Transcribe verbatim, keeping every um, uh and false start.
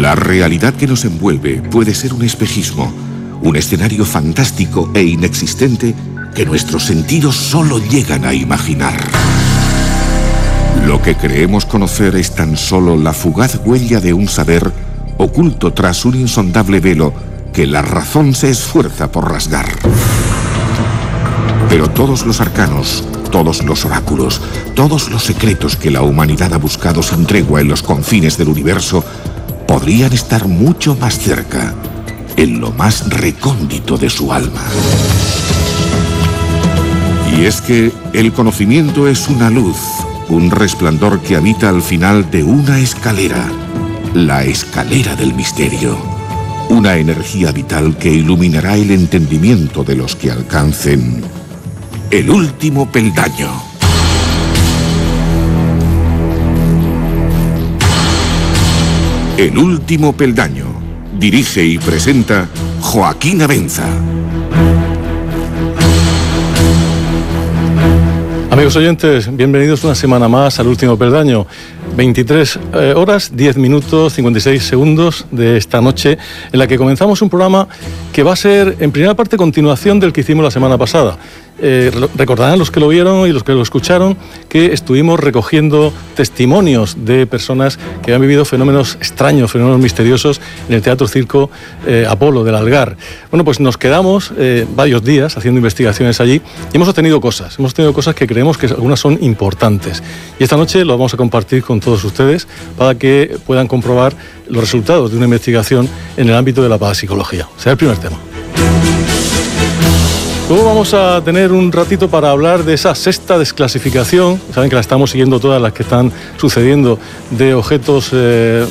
La realidad que nos envuelve puede ser un espejismo, un escenario fantástico e inexistente que nuestros sentidos solo llegan a imaginar. Lo que creemos conocer es tan solo la fugaz huella de un saber oculto tras un insondable velo que la razón se esfuerza por rasgar. Pero todos los arcanos, todos los oráculos, todos los secretos que la humanidad ha buscado sin tregua en los confines del universo podrían estar mucho más cerca, en lo más recóndito de su alma. Y es que el conocimiento es una luz, un resplandor que habita al final de una escalera, la escalera del misterio. Una energía vital que iluminará el entendimiento de los que alcancen el último peldaño. El último peldaño. Dirige y presenta Joaquín Abenza. Amigos oyentes, bienvenidos una semana más al último peldaño. veintitrés horas, diez minutos, cincuenta y seis segundos de esta noche, en la que comenzamos un programa que va a ser, en primera parte, continuación del que hicimos la semana pasada. Eh, recordarán los que lo vieron y los que lo escucharon que estuvimos recogiendo testimonios de personas que han vivido fenómenos extraños, fenómenos misteriosos en el Teatro Circo eh, Apolo del Algar. Bueno, pues nos quedamos eh, varios días haciendo investigaciones allí y hemos obtenido cosas, hemos obtenido cosas que creemos que algunas son importantes. Y esta noche lo vamos a compartir con todos ustedes para que puedan comprobar los resultados de una investigación en el ámbito de la parapsicología. Será el primer tema. Luego vamos a tener un ratito para hablar de esa sexta desclasificación. Saben que la estamos siguiendo todas las que están sucediendo, de objetos eh,